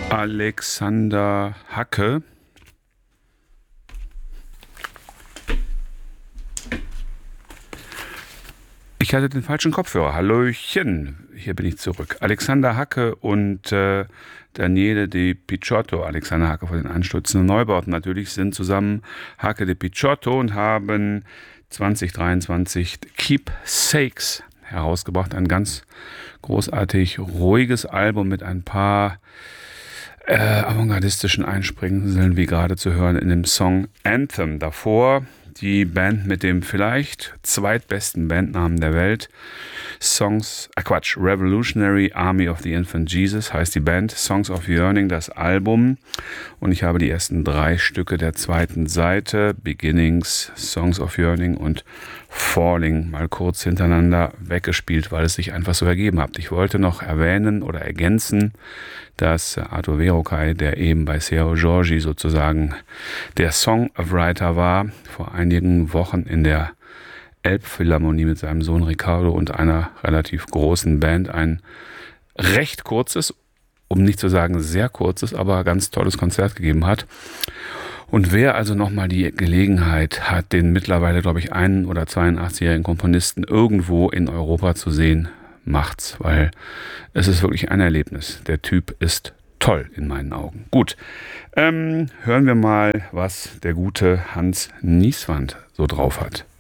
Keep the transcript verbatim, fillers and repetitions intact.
Alexander Hacke. Ich hatte den falschen Kopfhörer. Hallöchen, hier bin ich zurück. Alexander Hacke und äh, Daniele Di Picciotto, Alexander Hacke von den Einstürzenden Neubauten natürlich, sind zusammen Hacke Di Picciotto und haben zwanzig dreiundzwanzig Keepsakes herausgebracht. Ein ganz großartig ruhiges Album mit ein paar äh, avantgardistischen Einsprengseln, wie gerade zu hören in dem Song Anthem. Davor die Band mit dem vielleicht zweitbesten Bandnamen der Welt. Songs, äh Quatsch, Revolutionary Army of the Infant Jesus heißt die Band. Songs of Yearning, das Album. Und ich habe die ersten drei Stücke der zweiten Seite, Beginnings, Songs of Yearning und Falling, mal kurz hintereinander weggespielt, weil es sich einfach so ergeben hat. Ich wollte noch erwähnen oder ergänzen, dass Arthur Verocai, der eben bei Seo Giorgi sozusagen der Songwriter war, vor einigen Wochen in der Elbphilharmonie mit seinem Sohn Ricardo und einer relativ großen Band ein recht kurzes, um nicht zu sagen sehr kurzes, aber ganz tolles Konzert gegeben hat. Und wer also nochmal die Gelegenheit hat, den mittlerweile, glaube ich, ein- oder zweiundachtzig-jährigen Komponisten irgendwo in Europa zu sehen, macht's, weil es ist wirklich ein Erlebnis. Der Typ ist toll in meinen Augen. Gut, ähm, hören wir mal, was der gute Hans Nieswand so drauf hat.